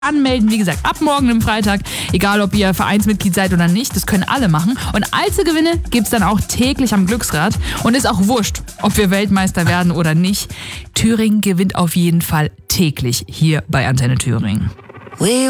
Anmelden, wie gesagt, ab morgen im Freitag, egal ob ihr Vereinsmitglied seid oder nicht, das können alle machen. Und Einzelgewinne gibt's dann auch täglich am Glücksrad und ist auch wurscht, ob wir Weltmeister werden oder nicht. Thüringen gewinnt auf jeden Fall täglich hier bei Antenne Thüringen.